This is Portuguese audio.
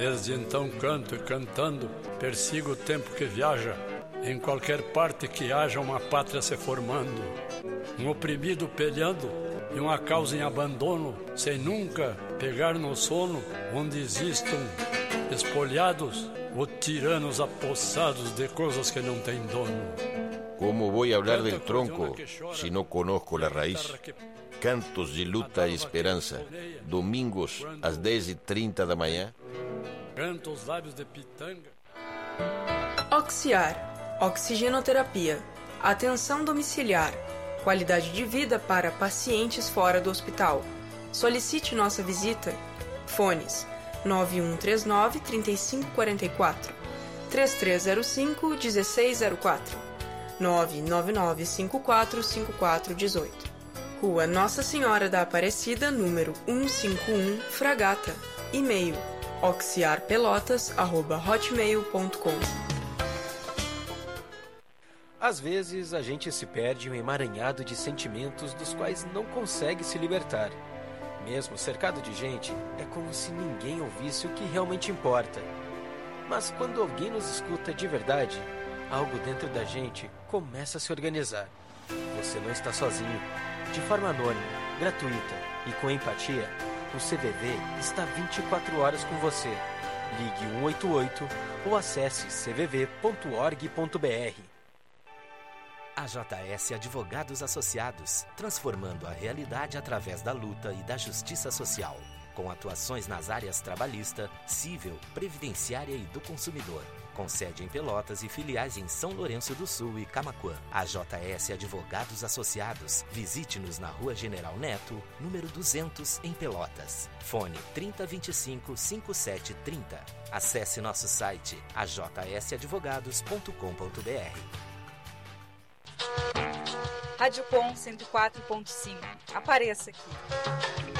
Desde então canto e cantando, persigo o tempo que viaja, em qualquer parte que haja uma pátria se formando. Um oprimido peleando e uma causa em abandono, sem nunca pegar no sono, onde existam espoliados ou tiranos apossados de coisas que não têm dono. Como vou falar del tronco se não conozco la raiz? Cantos de luta e esperança, domingos às 10h30 da manhã. Canto os lábios de pitanga. Oxiar, oxigenoterapia, atenção domiciliar, qualidade de vida para pacientes fora do hospital. Solicite nossa visita. Fones 9139-3544, 3305-1604, 999545418. Rua Nossa Senhora da Aparecida, número 151, Fragata. E-mail oxiarpelotas@hotmail.com. Às vezes a gente se perde em um emaranhado de sentimentos dos quais não consegue se libertar. Mesmo cercado de gente, é como se ninguém ouvisse o que realmente importa. Mas quando alguém nos escuta de verdade, algo dentro da gente começa a se organizar. Você não está sozinho. De forma anônima, gratuita e com empatia, o CVV está 24 horas com você. Ligue 188 ou acesse cvv.org.br. AJS Advogados Associados, transformando a realidade através da luta e da justiça social, com atuações nas áreas trabalhista, civil, previdenciária e do consumidor. Com sede em Pelotas e filiais em São Lourenço do Sul e Camaquã. AJS Advogados Associados. Visite-nos na Rua General Neto, número 200, em Pelotas. Fone 3025-5730. Acesse nosso site ajsadvogados.com.br. Rádio Com 104.5. Apareça aqui.